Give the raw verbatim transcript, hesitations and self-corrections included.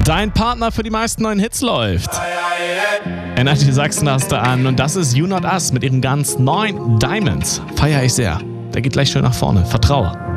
Dein Partner für die meisten neuen Hits läuft. Energy Sachsen hast du an und das ist You Not Us mit ihrem ganz neuen Diamonds. Feier ich sehr. Der geht gleich schön nach vorne. Vertraue.